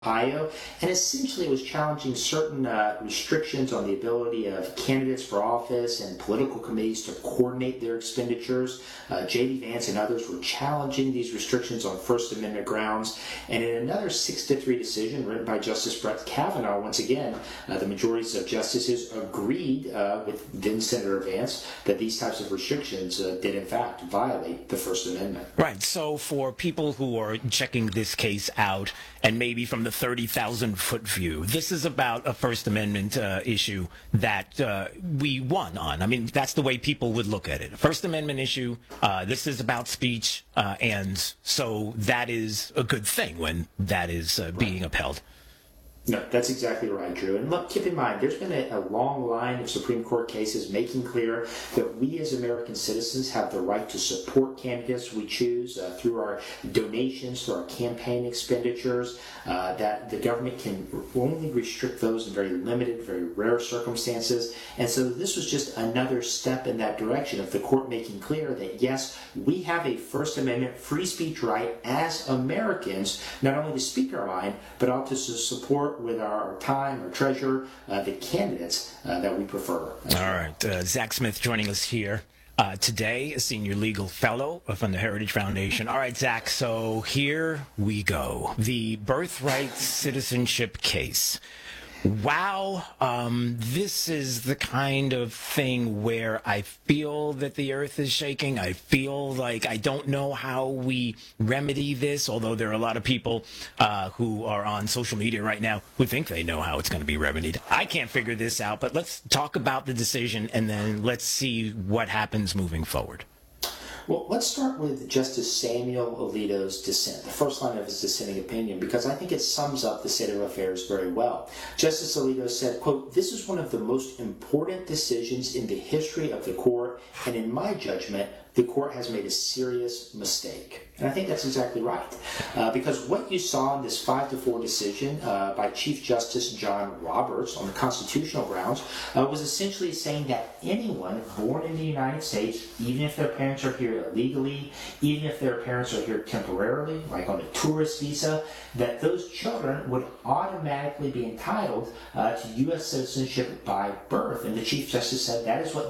Ohio, and essentially it was challenging certain restrictions on the ability of candidates for office and political committees to coordinate their expenditures. J.D. Vance and others were challenging these restrictions on First Amendment grounds, and in another 6-3 decision written by Justice Brett Kavanaugh, once again, the majorities of justices agreed with then Senator Vance that these types of restrictions did in fact violate the First Amendment. Right, so for people who are checking this case out, and maybe from the 30,000-foot view, this is about a First Amendment issue that we won on. I mean, that's the way people would look at it. A First Amendment issue, this is about speech, and so that is a good thing when that is being upheld. No, that's exactly right, Drew. And look, keep in mind, there's been a long line of Supreme Court cases making clear that we as American citizens have the right to support candidates we choose through our donations, through our campaign expenditures, that the government can only restrict those in very limited, very rare circumstances. And so this was just another step in that direction of the court making clear that, yes, we have a First Amendment free speech right as Americans, not only to speak our mind, but also to support with our time, our treasure, the candidates that we prefer. All right. Zach Smith joining us here today, a senior legal fellow from the Heritage Foundation. All right, Zach, so here we go. The birthright citizenship case. Wow, this is the kind of thing where I feel that the earth is shaking. I feel like I don't know how we remedy this, although there are a lot of people who are on social media right now who think they know how it's going to be remedied. I can't figure this out, but let's talk about the decision and then let's see what happens moving forward. Well, let's start with Justice Samuel Alito's dissent, the first line of his dissenting opinion, because I think it sums up the state of affairs very well. Justice Alito said, quote, "This is one of the most important decisions in the history of the court, and in my judgment, the court has made a serious mistake." And I think that's exactly right. Because what you saw in this 5-4 decision by Chief Justice John Roberts on the constitutional grounds was essentially saying that anyone born in the United States, even if their parents are here illegally, even if their parents are here temporarily, like on a tourist visa, that those children would automatically be entitled to U.S. citizenship by birth. And the Chief Justice said that is what